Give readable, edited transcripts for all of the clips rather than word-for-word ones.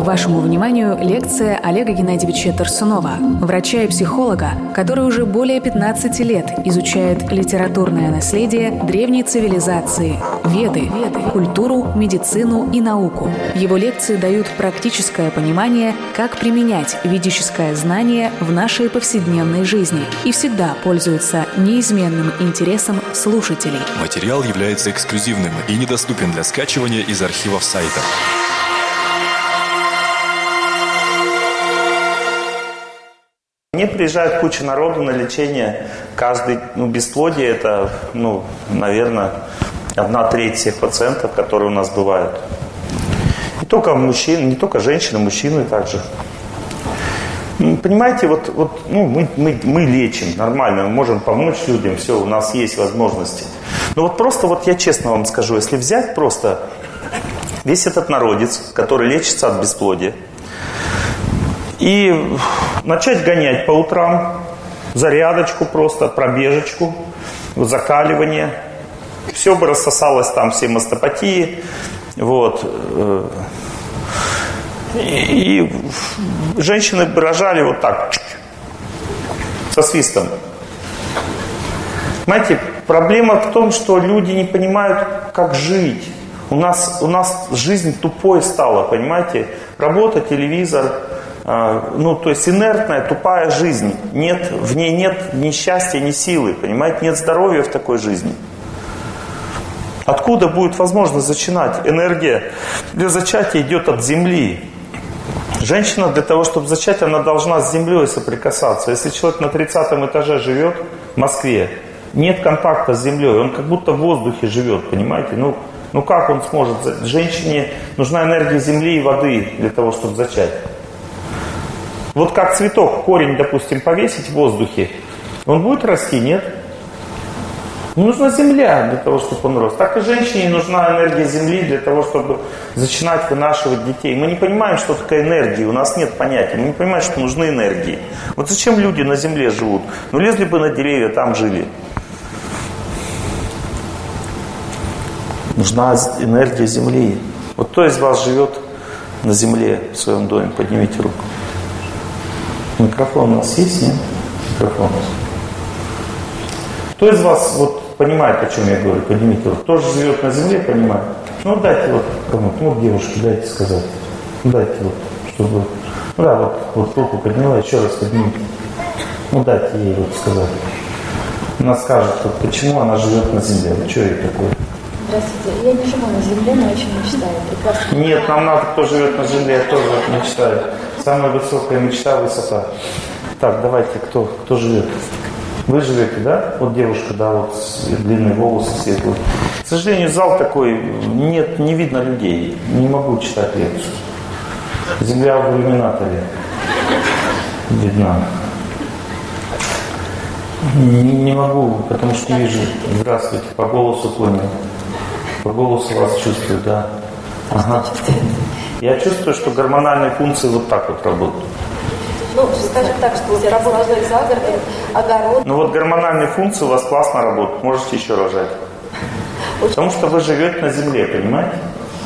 Вашему вниманию лекция Олега Геннадьевича Тарсунова, врача и психолога, который уже более 15 лет изучает литературное наследие древней цивилизации, веды, культуру, медицину и науку. Его лекции дают практическое понимание, как применять ведическое знание в нашей повседневной жизни и всегда пользуются неизменным интересом слушателей. Материал является эксклюзивным и недоступен для скачивания из архивов сайта. Мне приезжает куча народу на лечение. Каждый, бесплодие это, наверное, 1/3 всех пациентов, которые у нас бывают. Не только мужчины, не только женщины, мужчины также. Понимаете, мы лечим нормально, мы можем помочь людям, все, у нас есть возможности. Но просто я честно вам скажу, если взять просто весь этот народец, который лечится от бесплодия, и начать гонять по утрам, зарядочку просто, пробежечку, закаливание. Все бы рассосалось там, все мастопатии. И женщины бы рожали вот так, со свистом. Понимаете, проблема в том, что люди не понимают, как жить. У нас жизнь тупой стала, понимаете? Работа, телевизор... то есть инертная, тупая жизнь. В ней нет ни счастья, ни силы, понимаете? Нет здоровья в такой жизни. Откуда будет возможность зачинать? Энергия для зачатия идет от земли. Женщина для того, чтобы зачать, она должна с землей соприкасаться. Если человек на 30 этаже живет в Москве, нет контакта с землей, он как будто в воздухе живет, понимаете? Как он сможет? Женщине нужна энергия земли и воды для того, чтобы зачать. Вот как цветок, корень, допустим, повесить в воздухе, он будет расти, нет? Нужна земля для того, чтобы он рос. Так и женщине нужна энергия земли для того, чтобы зачинать, вынашивать детей. Мы не понимаем, что такое энергия, у нас нет понятия. Мы не понимаем, что нужны энергии. Вот зачем люди на земле живут? Лезли бы на деревья, там жили. Нужна энергия земли. Вот кто из вас живет на земле в своем доме? Поднимите руку. Микрофон у нас есть, нет? Микрофон. Кто из вас понимает, о чем я говорю? Поднимите руку. Кто же живет на земле, понимает? Дайте кому-то, девушке, дайте сказать. Дайте чтобы... руку подняла, еще раз поднимите. Дайте ей сказать. Она скажет, почему она живет на земле. Что ей такое? Здравствуйте. Я не живу на земле, но очень мечтаю. Прекрасно. Нет, нам надо, кто живет на земле, я тоже мечтаю. Самая высокая мечта — высота. Так, давайте, кто живет? Вы живете, да? Девушка, да, длинные волосы, светлые. К сожалению, зал такой, не видно людей. Не могу читать лекцию. Земля в иллюминаторе видна. Не могу, потому что не вижу. Здравствуйте, по голосу понял. По голосу вас чувствую, да. Ага. Я чувствую, что гормональные функции так работают. Скажем так, что работает загородный огород. Гормональные функции у вас классно работают. Можете еще рожать. Потому что вы живете на земле, понимаете?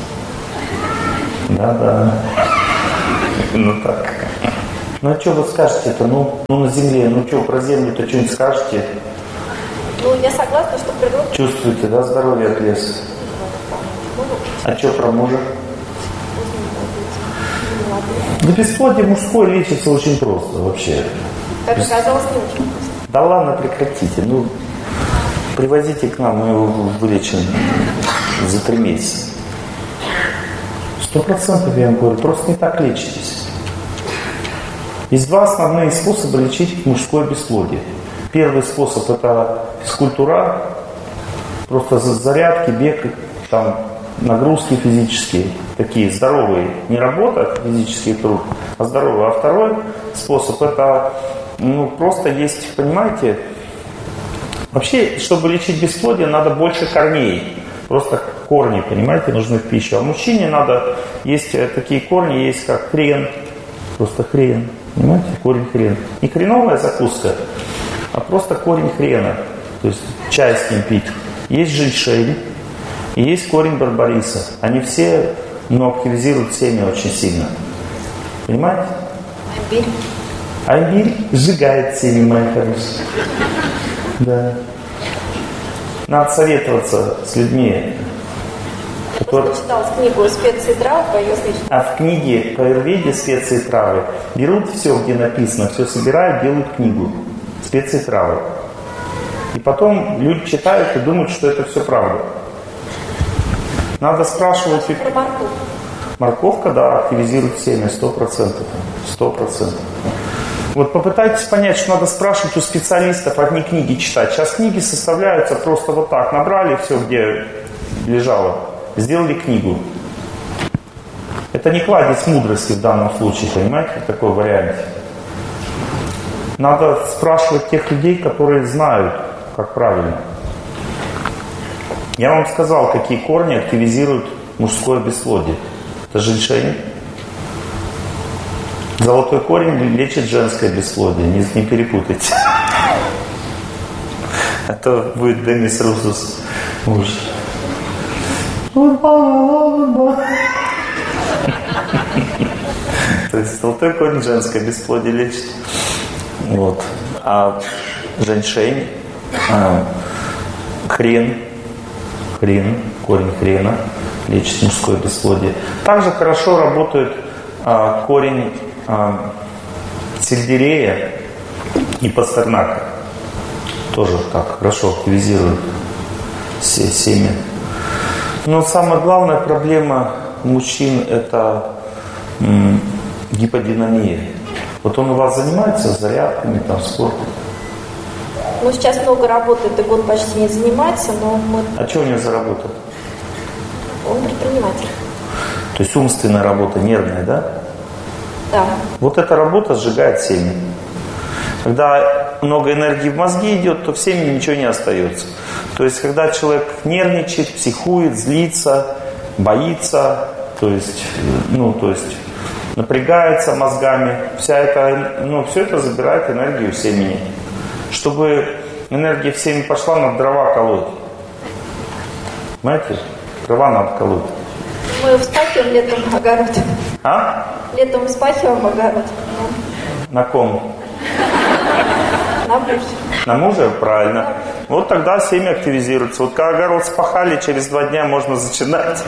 Да. Так. А что вы скажете-то? На земле. Что, про землю-то что-нибудь скажете? Я согласна, что природа... Чувствуете, да, здоровье от леса? А что про мужа? Бесплодие мужское лечится очень просто вообще. Как оказалось, не очень просто. Да ладно, прекратите. Привозите к нам, мы его вылечим за 3 месяца. 100% я вам говорю, просто не так лечитесь. Есть 2 основные способа лечить мужское бесплодие. Первый способ — это физкультура, просто зарядки, бег, нагрузки физические, такие здоровые, не работа, физический труд, а здоровый. А второй способ — это, просто есть, понимаете, вообще, чтобы лечить бесплодие, надо больше корней, просто корни, понимаете, нужны в пищу. А мужчине надо, есть такие корни, есть как хрен, просто хрен, понимаете, корень хрен. Не хреновая закуска, а просто корень хрена, то есть чай с ним пить. Есть жишель, и есть корень барбариса. Они все активизируют семя очень сильно. Понимаете? Имбирь. А имбирь сжигает семя, мои хорошие. Да. Надо советоваться с людьми, которые... Я читала книгу «Специи и травы» по язычеству. А в книге по аюрведе «Специи и травы» берут все, где написано, все собирают, делают книгу «Специи и травы». И потом люди читают и думают, что это все правда. Надо спрашивать... Про морковку. Морковка, да, активизирует семя, 100%. 100%. Вот попытайтесь понять, что надо спрашивать у специалистов, а не книги читать. Сейчас книги составляются просто вот так. Набрали все, где лежало, сделали книгу. Это не кладезь мудрости в данном случае, понимаете, в такой варианте. Надо спрашивать тех людей, которые знают, как правильно. Я вам сказал, какие корни активизируют мужское бесплодие. Это женьшень. Золотой корень лечит женское бесплодие. Не перепутайте. А то будет Демис Русус муж. То есть золотой корень женское бесплодие лечит. Вот. А женьшень, корень хрена лечит мужское бесплодие. Также хорошо работает корень сельдерея и пастернака. Тоже так хорошо активизирует семя. Но самая главная проблема мужчин – это гиподинамия. Вот он у вас занимается зарядками, там, спортом? Ну, сейчас много работает, и год почти не занимается, но мы... А что у него за работа? Он предприниматель. То есть умственная работа, нервная, да? Да. Вот эта работа сжигает семя. Когда много энергии в мозги идет, то в семени ничего не остается. То есть, когда человек нервничает, психует, злится, боится, то есть напрягается мозгами, все это забирает энергию семени. Чтобы энергия в семя пошла, надо дрова колоть. Понимаете? Дрова надо колоть. Мы вспахиваем летом огород. А? Летом вспахиваем огород. На ком? На муже. На мужа? Правильно. Вот тогда семя активизируется. Вот когда огород спахали, через 2 дня можно начинать.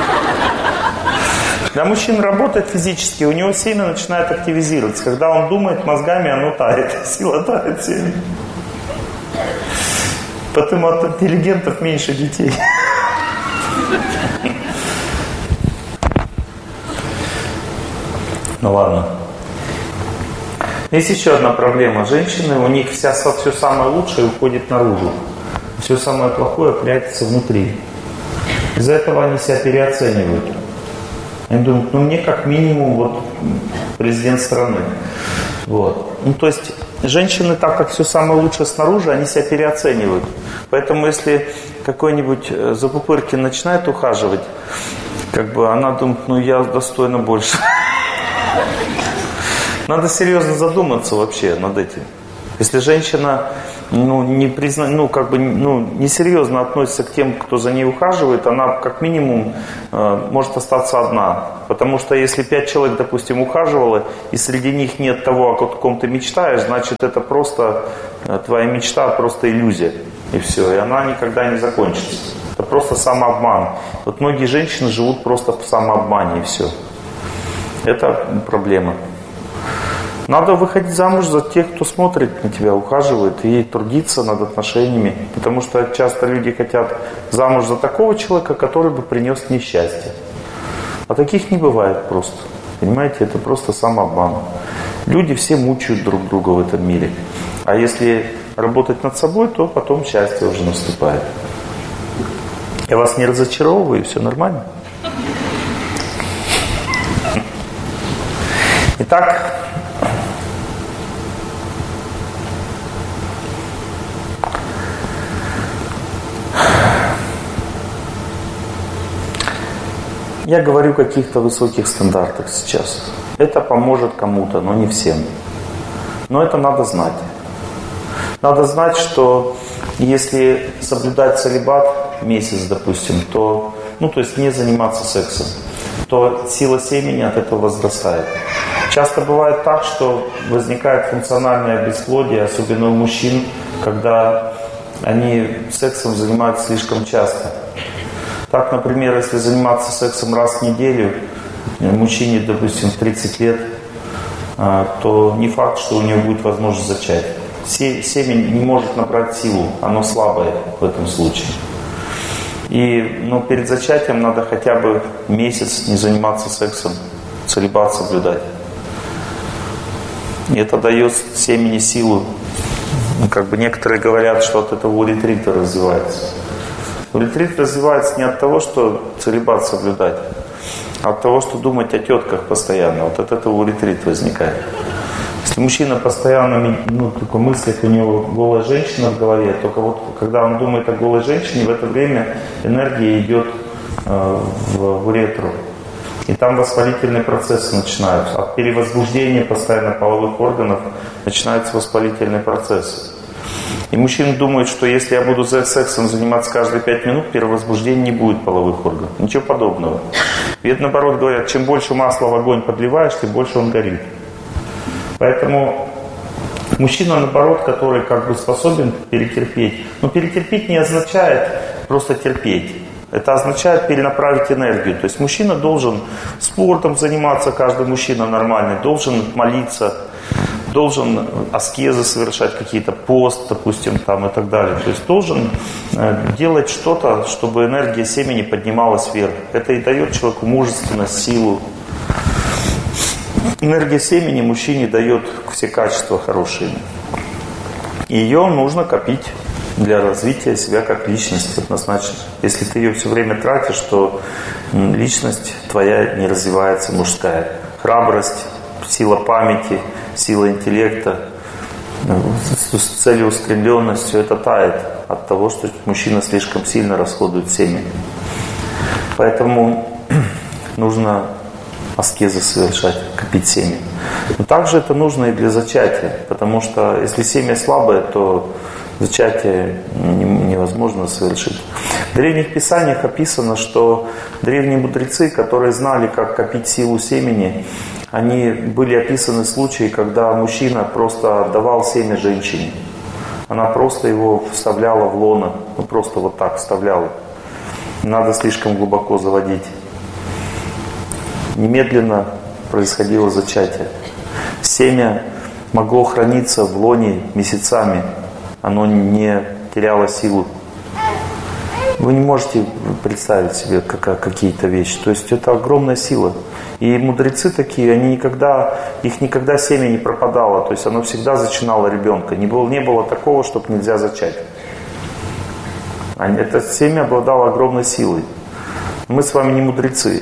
Когда мужчина работает физически, у него семя начинает активизироваться. Когда он думает мозгами, оно тает. Сила тает семя. Поэтому от интеллигентов меньше детей. Ну ладно. Есть еще одна проблема. Женщины, у них все самое лучшее уходит наружу. Все самое плохое прячется внутри. Из-за этого они себя переоценивают. Они думают, мне как минимум вот президент страны. Вот. То есть женщины, так как все самое лучшее снаружи, они себя переоценивают. Поэтому если какой-нибудь Запупыркин начинает ухаживать, она думает, я достойна больше. Надо серьезно задуматься вообще над этим. Если женщина несерьезно относится к тем, кто за ней ухаживает, она как минимум может остаться одна. Потому что если 5 человек, допустим, ухаживало, и среди них нет того, о ком ты мечтаешь, значит это просто твоя мечта, просто иллюзия. И все, и она никогда не закончится. Это просто самообман. Вот многие женщины живут просто в самообмане, и все. Это проблема. Надо выходить замуж за тех, кто смотрит на тебя, ухаживает и трудится над отношениями. Потому что часто люди хотят замуж за такого человека, который бы принес несчастье. А таких не бывает просто. Понимаете, это просто самообман. Люди все мучают друг друга в этом мире. А если работать над собой, то потом счастье уже наступает. Я вас не разочаровываю, все нормально? Итак, я говорю о каких-то высоких стандартах сейчас. Это поможет кому-то, но не всем. Но это надо знать. Надо знать, что если соблюдать целибат месяц, допустим, то есть не заниматься сексом, то сила семени от этого возрастает. Часто бывает так, что возникает функциональное бесплодие, особенно у мужчин, когда они сексом занимаются слишком часто. Так, например, если заниматься сексом раз в неделю, мужчине, допустим, 30 лет, то не факт, что у него будет возможность зачать. Семя не может набрать силу, оно слабое в этом случае. И перед зачатием надо хотя бы месяц не заниматься сексом, целибат соблюдать. И это дает семени силу. Некоторые говорят, что от этого уретрита развивается. Уретрит развивается не от того, что целибат соблюдать, а от того, что думать о тетках постоянно. Вот от этого уретрит возникает. Если мужчина постоянно, только мыслях у него голая женщина в голове, только вот когда он думает о голой женщине, в это время энергия идет в уретру. И там воспалительные процессы начинаются. От перевозбуждения постоянно половых органов начинаются воспалительные процессы. И мужчина думает, что если я буду сексом заниматься каждые 5 минут, перевозбуждения не будет половых органов. Ничего подобного. Ведь наоборот говорят, чем больше масла в огонь подливаешь, тем больше он горит. Поэтому мужчина, наоборот, который способен перетерпеть. Но перетерпеть не означает просто терпеть. Это означает перенаправить энергию. То есть мужчина должен спортом заниматься, каждый мужчина нормальный, должен молиться, должен аскезы совершать, какие-то пост, допустим, и так далее. То есть должен делать что-то, чтобы энергия семени поднималась вверх. Это и дает человеку мужественность, силу. Энергия семени мужчине дает все качества хорошие. И ее нужно копить для развития себя как личности однозначно. Если ты ее все время тратишь, то личность твоя не развивается, мужская. Храбрость, сила памяти, сила интеллекта, целеустремленность, все это тает от того, что мужчина слишком сильно расходует семя. Поэтому нужно аскезы совершать, копить семя. Но также это нужно и для зачатия, потому что если семя слабое, то зачатие невозможно совершить. В древних писаниях описано, что древние мудрецы, которые знали, как копить силу семени, они были описаны случаи, когда мужчина просто отдавал семя женщине. Она просто его вставляла в лоно, просто вот так вставляла. Не надо слишком глубоко заводить. Немедленно происходило зачатие. Семя могло храниться в лоне месяцами. Оно не теряло силу. Вы не можете представить себе какие-то вещи. То есть это огромная сила. И мудрецы такие, их никогда семя не пропадало. То есть оно всегда зачинало ребенка. Не было такого, чтобы нельзя зачать. Это семя обладало огромной силой. Мы с вами не мудрецы.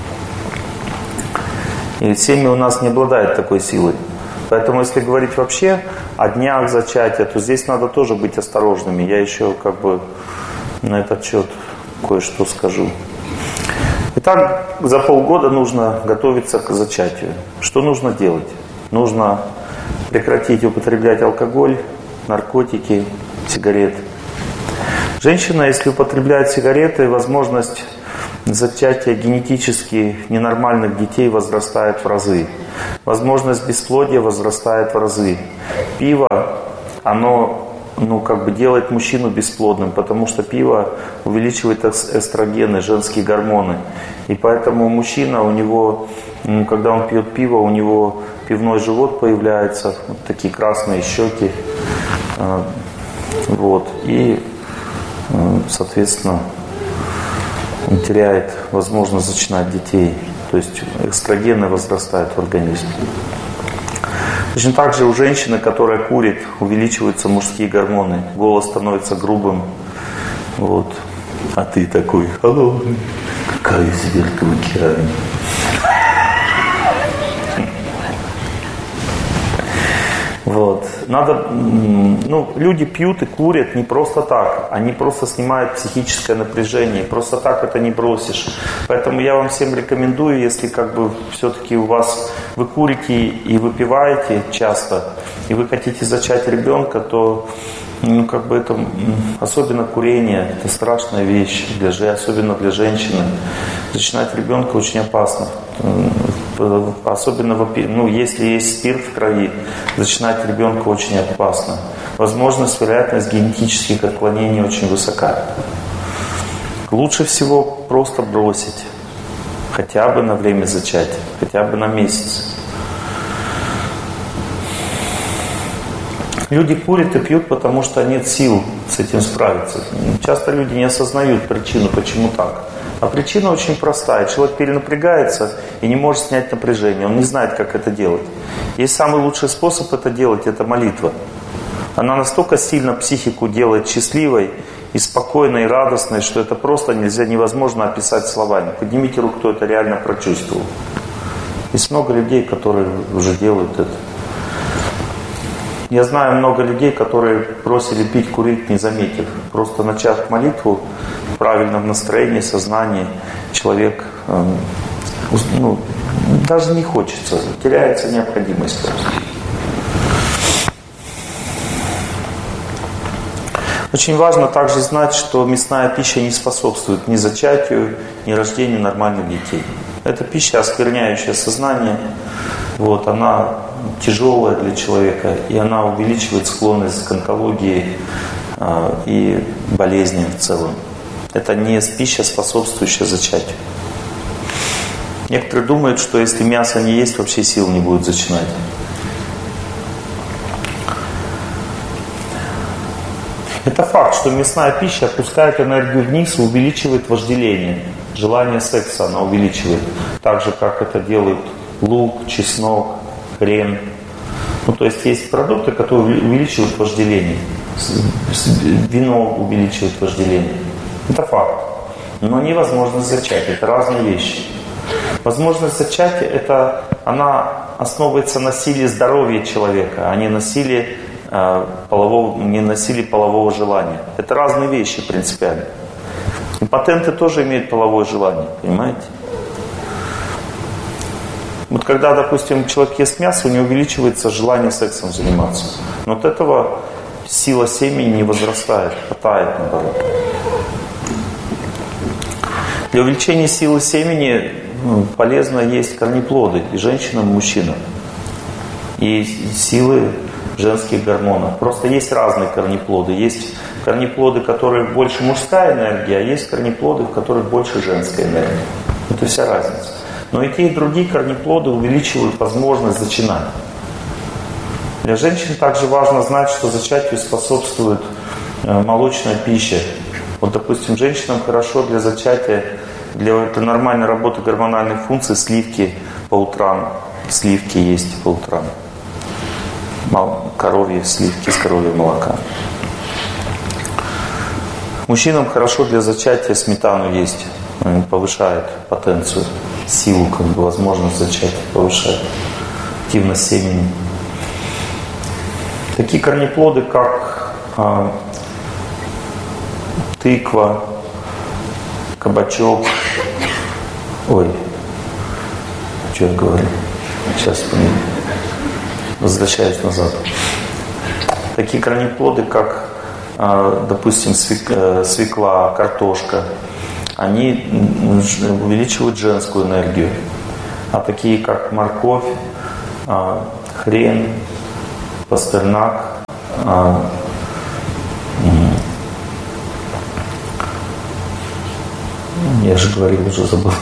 И семя у нас не обладает такой силой. Поэтому, если говорить вообще о днях зачатия, то здесь надо тоже быть осторожными. Я еще на этот счет кое-что скажу. Итак, за полгода нужно готовиться к зачатию. Что нужно делать? Нужно прекратить употреблять алкоголь, наркотики, сигареты. Женщина, если употребляет сигареты, возможность зачатия генетически ненормальных детей возрастает в разы. Возможность бесплодия возрастает в разы. Пиво, оно делает мужчину бесплодным, потому что пиво увеличивает эстрогены, женские гормоны. И поэтому мужчина, когда он пьет пиво, у него пивной живот появляется, вот такие красные щеки. И, соответственно, он теряет возможность зачинать детей. То есть эстрогены возрастают в организме. Точно так же у женщины, которая курит, увеличиваются мужские гормоны. Голос становится грубым. А ты такой холодный. Какая из верхнего керамика. Люди пьют и курят не просто так. Они просто снимают психическое напряжение. Просто так это не бросишь. Поэтому я вам всем рекомендую, если все-таки вы курите и выпиваете часто, и вы хотите зачать ребенка, то Ну, как бы это, особенно курение, это страшная вещь, особенно для женщины. Зачинать ребенка очень опасно. Особенно, если есть спирт в крови, зачинать ребенка очень опасно. Вероятность генетических отклонений очень высока. Лучше всего просто бросить. Хотя бы на время зачатия, хотя бы на месяц. Люди курят и пьют, потому что нет сил с этим справиться. Часто люди не осознают причину, почему так. А причина очень простая. Человек перенапрягается и не может снять напряжение. Он не знает, как это делать. Есть самый лучший способ это делать – это молитва. Она настолько сильно психику делает счастливой и спокойной, и радостной, что это просто невозможно описать словами. Поднимите руку, кто это реально прочувствовал. Есть много людей, которые уже делают это. Я знаю много людей, которые бросили пить, курить, не заметив. Просто начав молитву в правильном настроении, сознании, человек даже не хочется, теряется необходимость просто. Очень важно также знать, что мясная пища не способствует ни зачатию, ни рождению нормальных детей. Это пища, оскверняющая сознание. Она тяжелая для человека, и она увеличивает склонность к онкологии и болезням в целом. Это не пища, способствующая зачатию. Некоторые думают, что если мясо не есть, вообще сил не будет зачинать. Это факт, что мясная пища опускает энергию вниз и увеличивает вожделение. Желание секса она увеличивает. Так же, как это делают лук, чеснок, хрен. То есть есть продукты, которые увеличивают вожделение. Вино увеличивает вожделение. Это факт. Но невозможность зачатия. Это разные вещи. Возможность зачатия, она основывается на силе здоровья человека, а не на силе полового желания. Это разные вещи принципиально. Импотенты тоже имеют половое желание, понимаете? Когда, допустим, человек ест мясо, у него увеличивается желание сексом заниматься. Но от этого сила семени не возрастает, хватает наоборот. Для увеличения силы семени полезно есть корнеплоды и женщинам, и мужчинам. И силы женских гормонов. Просто есть разные корнеплоды. Есть корнеплоды, в которых больше мужская энергия, а есть корнеплоды, в которых больше женская энергия. Это вся разница. Но и те, и другие корнеплоды увеличивают возможность зачинать. Для женщин также важно знать, что зачатию способствует молочная пища. Допустим, женщинам хорошо для зачатия, для нормальной работы гормональных функций сливки по утрам. Сливки есть по утрам. Коровьи сливки из коровьего молока. Мужчинам хорошо для зачатия сметану есть. Повышает потенцию, силу, возможность зачатия, повышает активность семени. Такие корнеплоды, как тыква, кабачок. Что я говорю? Сейчас возвращаюсь назад. Такие корнеплоды, как, допустим, свекла, картошка, они увеличивают женскую энергию. А такие, как морковь, хрен, пастернак, я же говорил, уже забыл.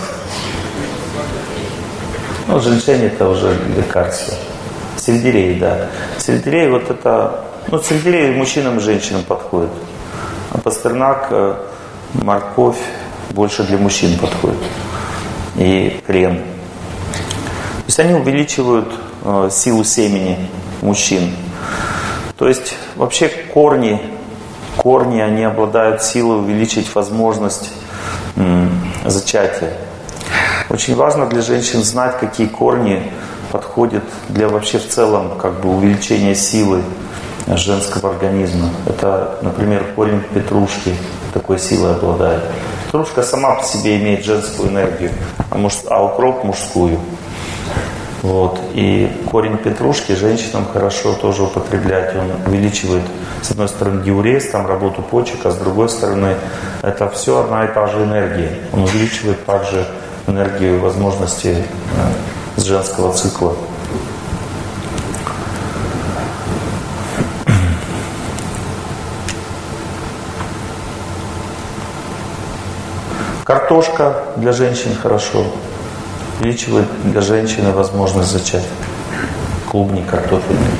Женьшень это уже лекарство. Сельдерей, да. Сельдерей сельдерей мужчинам и женщинам подходит. А пастернак, морковь больше для мужчин подходит. И хрен. То есть они увеличивают силу семени мужчин. То есть вообще корни, они обладают силой увеличить возможность зачатия. Очень важно для женщин знать, какие корни подходят для вообще в целом увеличения силы женского организма. Это, например, корень петрушки такой силой обладает. Петрушка сама по себе имеет женскую энергию, а укроп мужскую. Вот. И корень петрушки женщинам хорошо тоже употреблять. Он увеличивает, с одной стороны, диурез, там работу почек, а с другой стороны, это все одна и та же энергия. Он увеличивает также энергию возможностей с женского цикла. Картошка для женщин хорошо. Увеличивает для женщины возможность зачать. Клубни картофельные.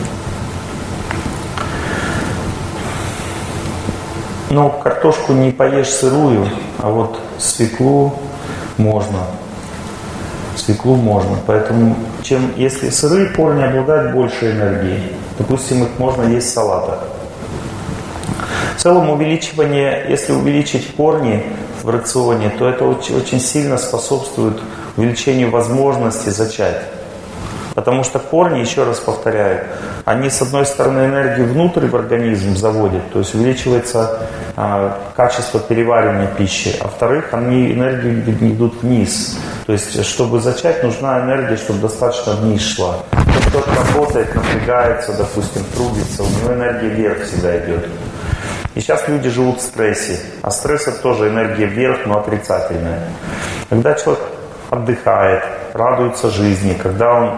Но картошку не поешь сырую, а вот свеклу можно. Свеклу можно. Поэтому, если сырые корни обладают большей энергией, допустим, их можно есть в салатах. В целом увеличивание, если увеличить корни в рационе, то это очень сильно способствует увеличению возможности зачать. Потому что корни, еще раз повторяю, они с одной стороны энергию внутрь в организм заводят, то есть увеличивается качество переваривания пищи, а во-вторых, они энергию идут вниз. То есть, чтобы зачать, нужна энергия, чтобы достаточно вниз шла. Тот, кто работает, напрягается, допустим, трудится, у него энергия вверх всегда идет. И сейчас люди живут в стрессе, а стресс это тоже энергия вверх, но отрицательная. Когда человек отдыхает, радуется жизни, когда он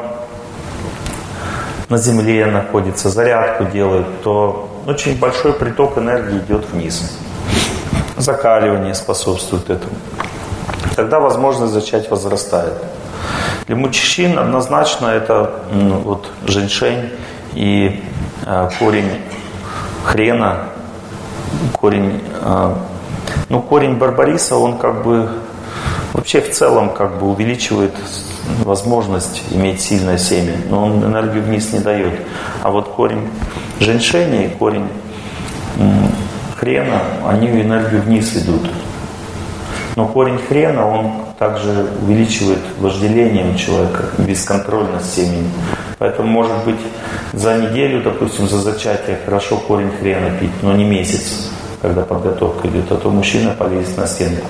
на земле находится, зарядку делает, то очень большой приток энергии идет вниз. Закаливание способствует этому. Тогда возможность зачать возрастает. Для мужчин однозначно это вот женьшень и корень хрена, корень барбариса, он как бы вообще в целом как бы увеличивает возможность иметь сильное семя, но он энергию вниз не дает. А вот корень женьшеня и корень хрена, они энергию вниз идут. Но корень хрена, он также увеличивает вожделение у человека, бесконтрольность семени. Поэтому, может быть, за неделю, допустим, за зачатие хорошо корень хрена пить, но не месяц, когда подготовка идет, а то мужчина полезет на стенку.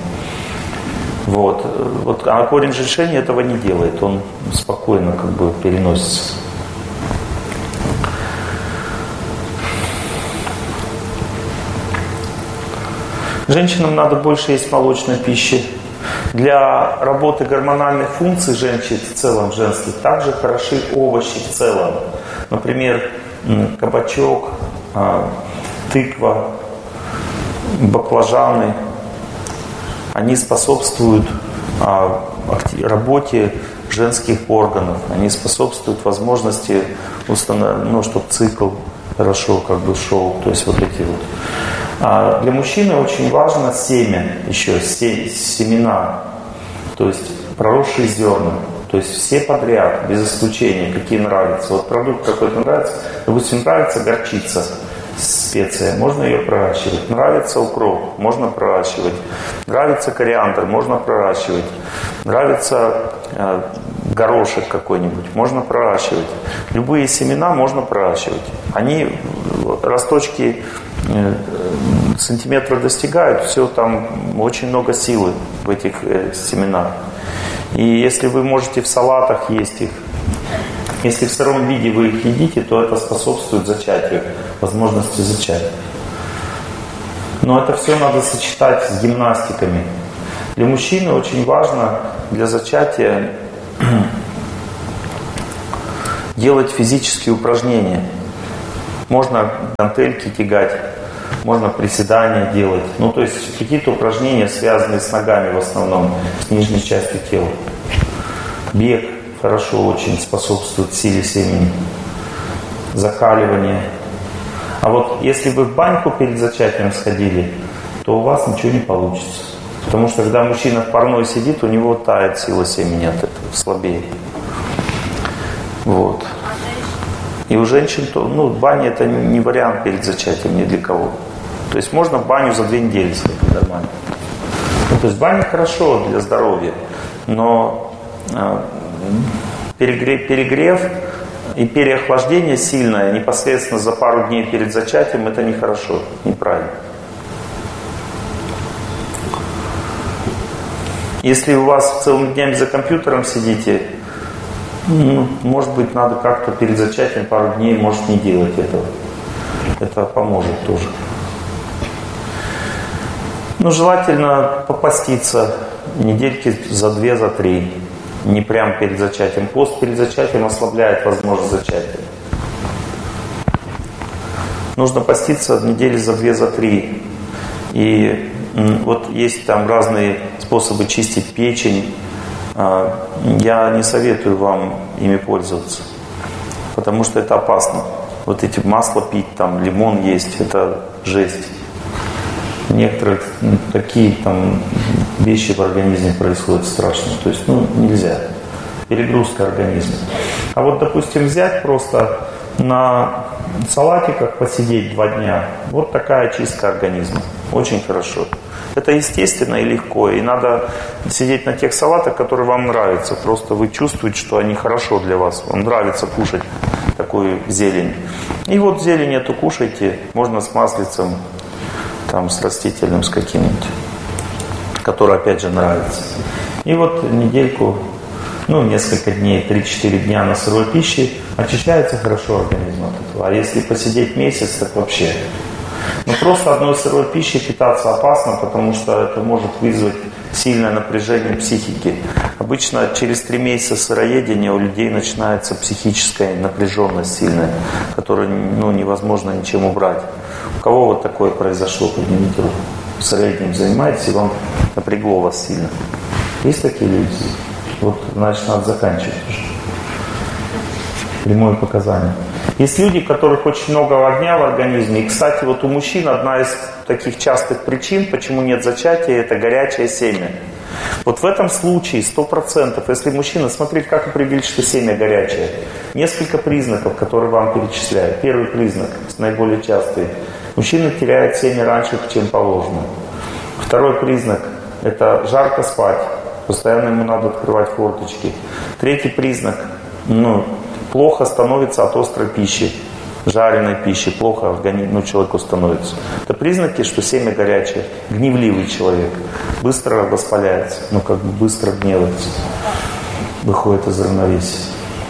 Вот. А корень женьшеня этого не делает, он спокойно как бы переносится. Женщинам надо больше есть молочной пищи. Для работы гормональных функций женщин в целом, женских, также хороши овощи в целом. Например, кабачок, тыква, баклажаны. Они способствуют работе женских органов. Они способствуют возможности чтобы цикл хорошо как бы шел. То есть вот эти вот. Для мужчины очень важно семя, еще семена, то есть проросшие зерна, то есть все подряд, без исключения, какие нравятся. Вот продукт какой-то нравится, допустим, нравится горчица, специя, можно ее проращивать. Нравится укроп, можно проращивать. Нравится кориандр, можно проращивать. Нравится горошек какой-нибудь, можно проращивать. Любые семена можно проращивать. Они, росточки сантиметра достигают, все там очень много силы в этих семенах. И если вы можете в салатах есть их, если в сыром виде вы их едите, то это способствует зачатию, возможности зачать. Но это все надо сочетать с гимнастиками. Для мужчины очень важно для зачатия делать физические упражнения. Можно гантельки тягать, можно приседания делать. Ну, то есть какие-то упражнения, связанные с ногами в основном, с нижней частью тела. Бег хорошо очень способствует силе семени. Закаливание. А вот если вы в баньку перед зачатием сходили, то у вас ничего не получится. Потому что когда мужчина в парной сидит, у него тает сила семени от этого, слабеет. Вот. И у женщин, баня это не вариант перед зачатием ни для кого. То есть можно в баню за 2 недели сходить нормально. То есть баня хорошо для здоровья, но перегрев и переохлаждение сильное непосредственно за пару дней перед зачатием, это нехорошо, неправильно. Если у вас целыми днями за компьютером сидите, Может быть, надо как-то перед зачатием пару дней, может, не делать этого. Это поможет тоже. Желательно попаститься недельки за 2, за 3. Не прямо перед зачатием. Пост перед зачатием ослабляет возможность зачатия. Нужно поститься недели за 2, за 3. И вот есть там разные способы чистить печень. Я не советую вам ими пользоваться, потому что это опасно. Вот эти масла пить, там лимон есть, это жесть. Некоторые такие там вещи в организме происходят страшные. То есть, нельзя. Перегрузка организма. А вот, допустим, взять просто на салатиках посидеть 2 дня. Вот такая чистка организма. Очень хорошо. Это естественно и легко. И надо сидеть на тех салатах, которые вам нравятся. Просто вы чувствуете, что они хорошо для вас. Вам нравится кушать такую зелень. И вот зелень эту кушайте. Можно с маслицем, там, с растительным, с каким-нибудь, который опять же нравится. И вот недельку, несколько дней, 3-4 дня на сырой пище очищается хорошо организм от этого. А если посидеть месяц, так вообще. Просто одной сырой пищей питаться опасно, потому что это может вызвать сильное напряжение психики. Обычно через 3 месяца сыроедения у людей начинается психическая напряженность сильная, которую невозможно ничем убрать. У кого вот такое произошло, поднимите руку. Сыроедением занимаетесь, и вам напрягло вас сильно. Есть такие люди? Вот, значит, надо заканчивать уже. Прямое показание. Есть люди, у которых очень много огня в организме. И, кстати, вот у мужчин одна из таких частых причин, почему нет зачатия, это горячее семя. Вот в этом случае 100%, если мужчина, смотрите, как определить, что семя горячее. Несколько признаков, которые вам перечисляю. Первый признак, наиболее частый. Мужчина теряет семя раньше, чем положено. Второй признак – это жарко спать. Постоянно ему надо открывать форточки. Третий признак – плохо становится от острой пищи, жареной пищи, плохо человеку становится. Это признаки, что семя горячее. Гневливый человек, быстро воспаляется, быстро гневается, выходит из равновесия.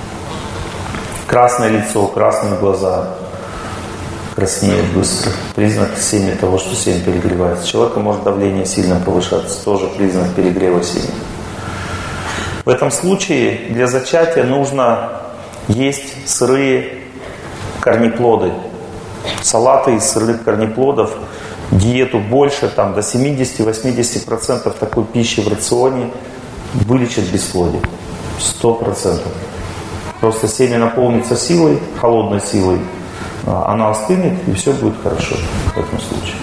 Красное лицо, красные глаза, краснеет быстро. Признак семя того, что семя перегревается. У человека может давление сильно повышаться, тоже признак перегрева семя. В этом случае для зачатия нужно есть сырые корнеплоды. Салаты из сырых корнеплодов, диету больше, до 70-80% такой пищи в рационе вылечит бесплодие. 100%. Просто семя наполнится силой, холодной силой, она остынет, и все будет хорошо в этом случае.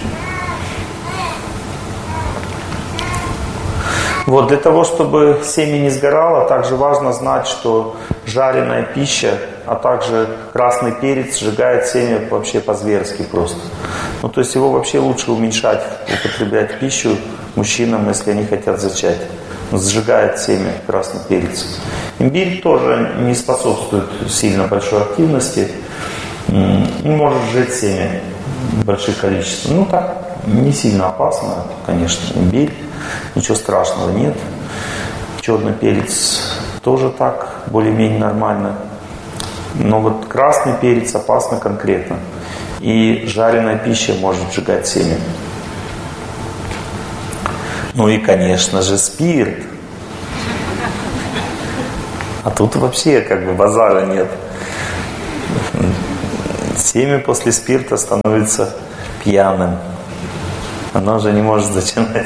Вот, для того, чтобы семя не сгорало, также важно знать, что жареная пища, а также красный перец сжигает семя вообще по-зверски просто. То есть его вообще лучше уменьшать, употреблять в пищу мужчинам, если они хотят зачать. Сжигает семя красный перец. Имбирь тоже не способствует сильно большой активности. Может сжечь семя в больших количествах. Так, не сильно опасно, конечно, имбирь. Ничего страшного нет. Черный перец тоже так, более-менее нормально. Но вот красный перец опасно конкретно. И жареная пища может сжигать семя. И, конечно же, спирт. А тут вообще базара нет. Семя после спирта становится пьяным. Оно уже не может зачинать.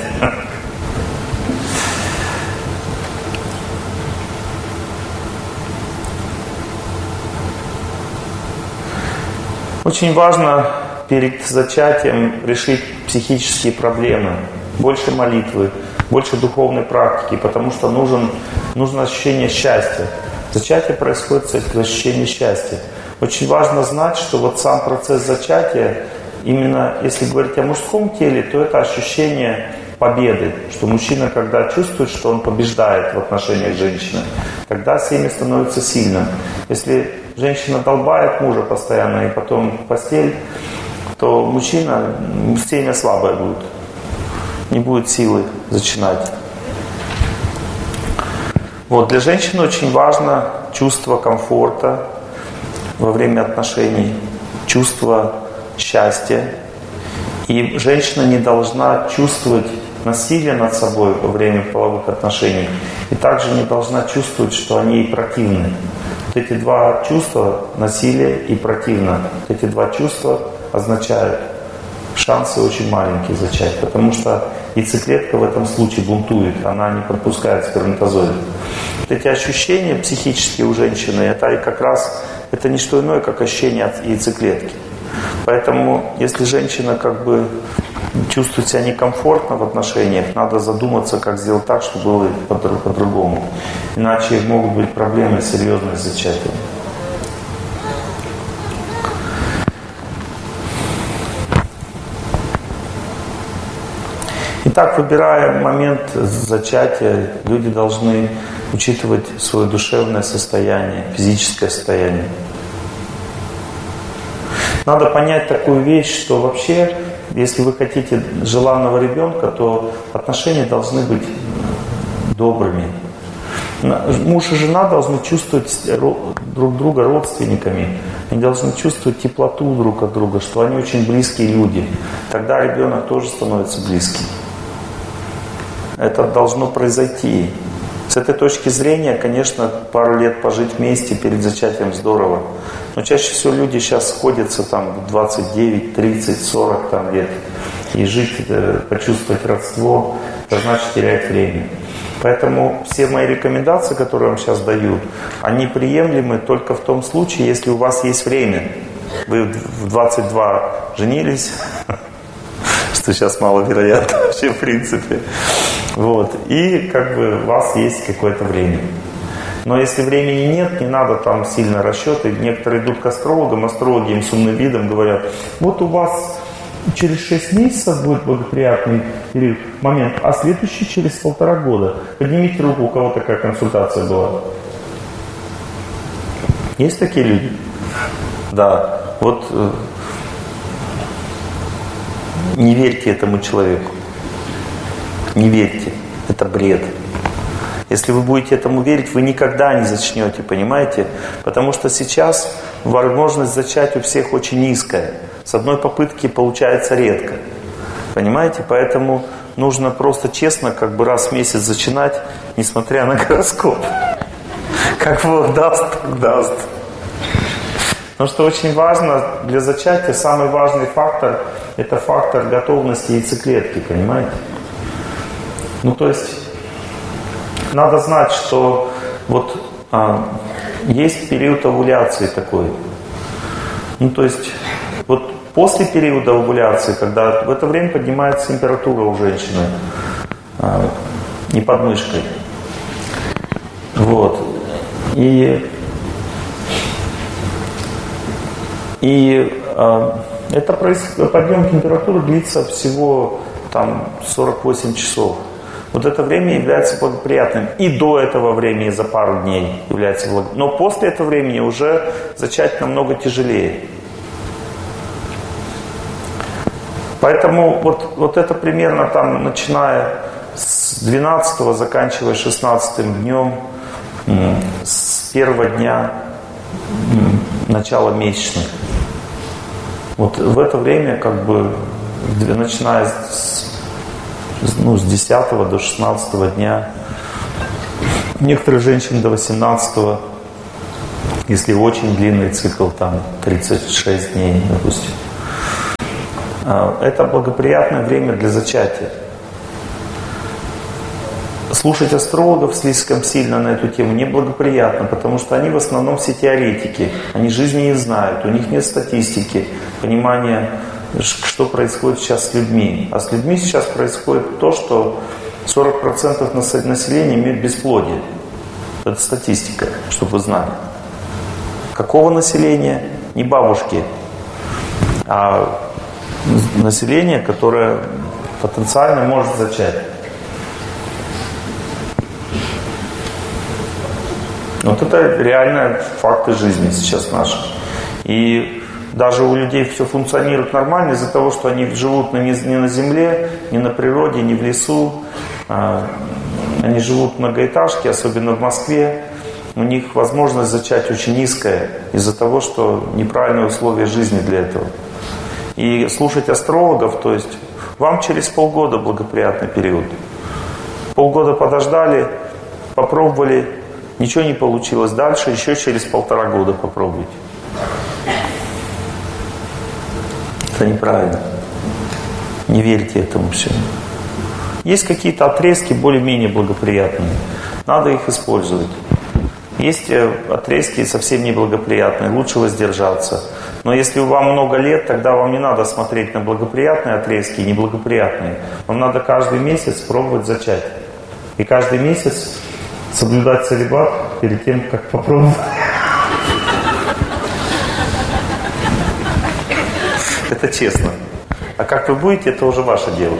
Очень важно перед зачатием решить психические проблемы. Больше молитвы, больше духовной практики, потому что нужно ощущение счастья. Зачатие происходит с ощущением счастья. Очень важно знать, что вот сам процесс зачатия, именно если говорить о мужском теле, то это ощущение победы. Что мужчина, когда чувствует, что он побеждает в отношениях женщины, тогда семя становится сильным. Если женщина долбает мужа постоянно и потом в постель, то мужчина, семя слабое будет. Не будет силы зачинать. Вот, для женщины очень важно чувство комфорта во время отношений, чувство счастья. И женщина не должна чувствовать насилие над собой во время половых отношений. И также не должна чувствовать, что они ей противны. Вот эти два чувства, насилие и противно, вот эти два чувства означают, шансы очень маленькие зачать. Потому что яйцеклетка в этом случае бунтует, она не пропускает сперматозоид. Вот эти ощущения психические у женщины, это и как раз, это не что иное, как ощущение от яйцеклетки. Поэтому, если женщина как бы чувствует себя некомфортно в отношениях, надо задуматься, как сделать так, чтобы было по-другому. Иначе могут быть проблемы серьезные с зачатием. Итак, выбирая момент зачатия, люди должны учитывать свое душевное состояние, физическое состояние. Надо понять такую вещь, что вообще, если вы хотите желанного ребенка, то отношения должны быть добрыми. Муж и жена должны чувствовать друг друга родственниками. Они должны чувствовать теплоту друг от друга, что они очень близкие люди. Тогда ребенок тоже становится близким. Это должно произойти. С этой точки зрения, конечно, пару лет пожить вместе перед зачатием здорово. Но чаще всего люди сейчас сходятся там в 29, 30, 40 там, лет. И жить, почувствовать родство, это значит терять время. Поэтому все мои рекомендации, которые я вам сейчас даю, они приемлемы только в том случае, если у вас есть время. Вы в 22 женились, что сейчас маловероятно вообще в принципе. Вот. И как бы у вас есть какое-то время. Но если времени нет, не надо там сильно расчеты. Некоторые идут к астрологам, астрологи им с умным видом говорят: вот у вас через 6 месяцев будет благоприятный момент, а следующий через 1,5 года. Поднимите руку, у кого такая консультация была. Есть такие люди? Да. Вот не верьте этому человеку. Не верьте. Это бред. Если вы будете этому верить, вы никогда не зачнете, понимаете? Потому что сейчас возможность зачать у всех очень низкая. С одной попытки получается редко. Понимаете? Поэтому нужно просто честно, как бы раз в месяц зачинать, несмотря на гороскоп. Как Бог даст, так даст. Потому что очень важно для зачатия, самый важный фактор – это фактор готовности яйцеклетки, понимаете? Ну, то есть, надо знать, что вот есть период овуляции такой. Ну, то есть, вот после периода овуляции, когда в это время поднимается температура у женщины, не под мышкой. Вот. И это подъем температуры длится всего там 48 часов. Вот это время является благоприятным. И до этого времени за пару дней является благоприятным. Но после этого времени уже зачать намного тяжелее. Поэтому вот это примерно там, начиная с 12-го, заканчивая 16-м днем, с первого дня начала месячных. Вот в это время, как бы, начиная с 10 до 16 дня, некоторые женщины до 18, если очень длинный цикл, там 36 дней, допустим. Это благоприятное время для зачатия. Слушать астрологов слишком сильно на эту тему неблагоприятно, потому что они в основном все теоретики, они жизни не знают, у них нет статистики, понимания, что происходит сейчас с людьми. А с людьми сейчас происходит то, что 40% населения имеют бесплодие. Это статистика, чтобы вы знали. Какого населения? Не бабушки, а население, которое потенциально может зачать. Вот это реальные факты жизни сейчас наши. И даже у людей все функционирует нормально из-за того, что они живут не на земле, не на природе, не в лесу, они живут в многоэтажке, особенно в Москве, у них возможность зачать очень низкая из-за того, что неправильные условия жизни для этого. И слушать астрологов, то есть вам через полгода благоприятный период. Полгода подождали, попробовали, ничего не получилось. Дальше еще через 1,5 года попробуйте. Это неправильно. Не верьте этому всему. Есть какие-то отрезки более-менее благоприятные. Надо их использовать. Есть отрезки совсем неблагоприятные. Лучше воздержаться. Но если вам много лет, тогда вам не надо смотреть на благоприятные отрезки и неблагоприятные. Вам надо каждый месяц пробовать зачать. И каждый месяц соблюдать целибат перед тем, как попробовать. Это честно. А как вы будете, это уже ваше дело.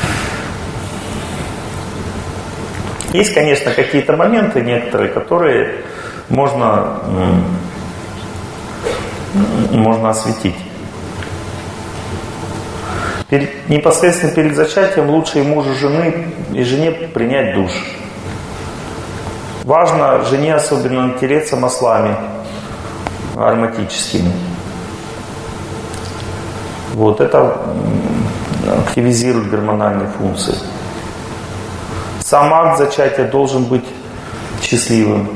Есть, конечно, какие-то моменты некоторые, которые можно осветить. Непосредственно перед зачатием лучше и мужу и жене принять душ. Важно жене особенно натереться маслами ароматическими. Вот это активизирует гормональные функции. Сам акт зачатия должен быть счастливым.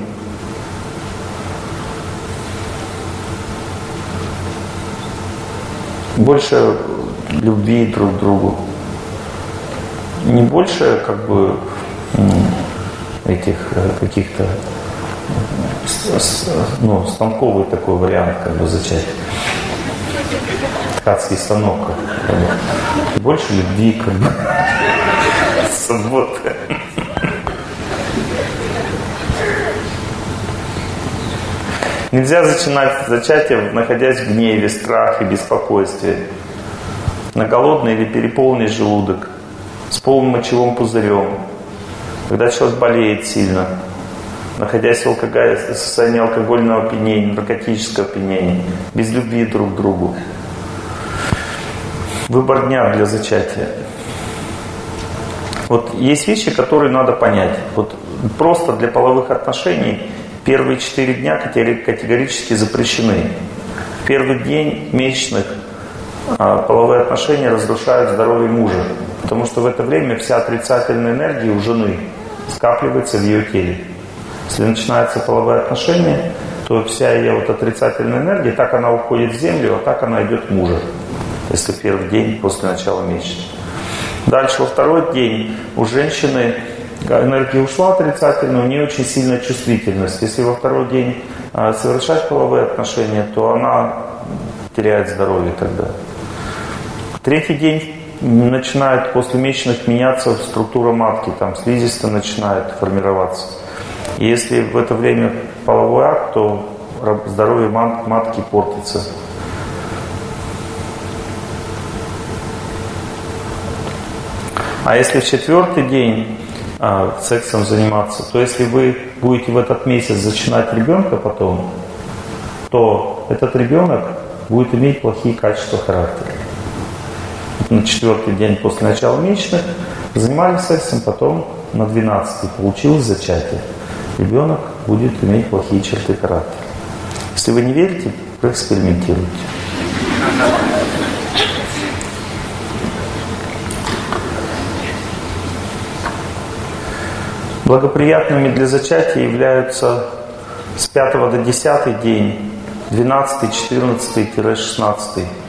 Больше любви друг к другу. Не больше этих каких-то станковый такой вариант зачатия. Ткацкий станок. Больше любви Суббота. Нельзя начинать зачатие, находясь в гневе, страхе, беспокойстве. На голодный или переполненный желудок, с полным мочевым пузырем. Когда человек болеет сильно, находясь в состоянии алкогольного опьянения, наркотического опьянения, без любви друг к другу. Выбор дня для зачатия. Вот есть вещи, которые надо понять. Вот просто для половых отношений первые 4 дня категорически запрещены. В первый день месячных половые отношения разрушают здоровье мужа. Потому что в это время вся отрицательная энергия у жены скапливается в ее теле. Если начинаются половые отношения, то вся ее отрицательная энергия, так она уходит в землю, а так она идет к мужу. Если первый день после начала месячных. Дальше, во второй день у женщины энергия ушла отрицательная, у нее очень сильная чувствительность. Если во второй день совершать половые отношения, то она теряет здоровье тогда. Третий день начинает после месячных меняться структура матки, там слизистая начинает формироваться. И если в это время половой акт, то здоровье матки портится. А если в 4-й день сексом заниматься, то если вы будете в этот месяц зачинать ребенка потом, то этот ребенок будет иметь плохие качества характера. На 4-й день после начала месячных занимались сексом, потом на 12-й получилось зачатие. Ребенок будет иметь плохие черты характера. Если вы не верите, проэкспериментируйте. Благоприятными для зачатия являются с 5 до 10 день, 12, 14-16.